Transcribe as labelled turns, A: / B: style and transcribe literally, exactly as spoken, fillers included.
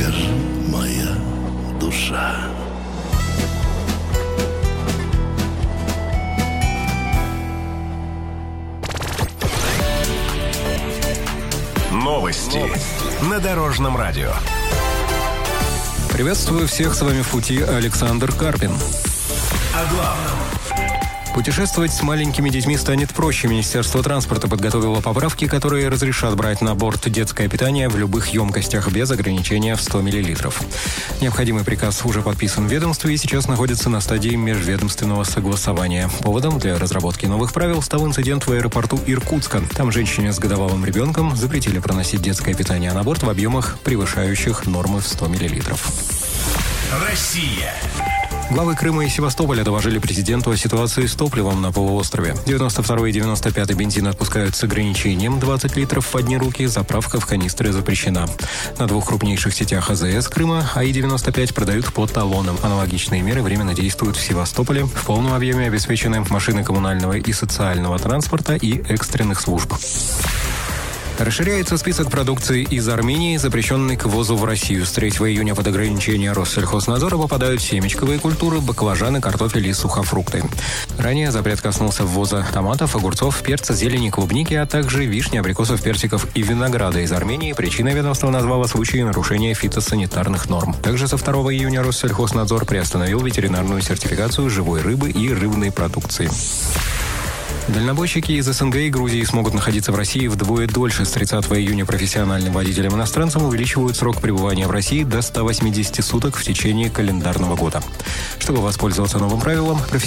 A: скажи, моя душа.
B: Новости, Новости на Дорожном радио.
C: Приветствую всех, с вами в пути Александр Карпин.
B: О главном.
C: Путешествовать с маленькими детьми станет проще. Министерство транспорта подготовило поправки, которые разрешат брать на борт детское питание в любых емкостях без ограничения в сто миллилитров. Необходимый приказ уже подписан в ведомстве и сейчас находится на стадии межведомственного согласования. Поводом для разработки новых правил стал инцидент в аэропорту Иркутска. Там женщине с годовалым ребенком запретили проносить детское питание на борт в объемах, превышающих нормы в сто миллилитров.
B: Россия.
C: Главы Крыма и Севастополя доложили президенту о ситуации с топливом на полуострове. девяносто второй и девяносто пятый бензин отпускают с ограничением двадцать литров в одни руки, заправка в канистры запрещена. На двух крупнейших сетях АЗС Крыма АИ девяносто пять продают по талонам. Аналогичные меры временно действуют в Севастополе. В полном объеме обеспечены машины коммунального и социального транспорта и экстренных служб. Расширяется список продукции из Армении, запрещенной к ввозу в Россию. С третьего июня под ограничение Россельхознадзора попадают семечковые культуры, баклажаны, картофель и сухофрукты. Ранее запрет коснулся ввоза томатов, огурцов, перца, зелени, клубники, а также вишни, абрикосов, персиков и винограда из Армении. Причиной ведомство назвало случаи нарушения фитосанитарных норм. Также со второго июня Россельхознадзор приостановил ветеринарную сертификацию живой рыбы и рыбной продукции. Дальнобойщики из СНГ и Грузии смогут находиться в России вдвое дольше. С тридцатого июня профессиональным водителям-иностранцам увеличивают срок пребывания в России до ста восьмидесяти суток в течение календарного года. Чтобы воспользоваться новым правилом,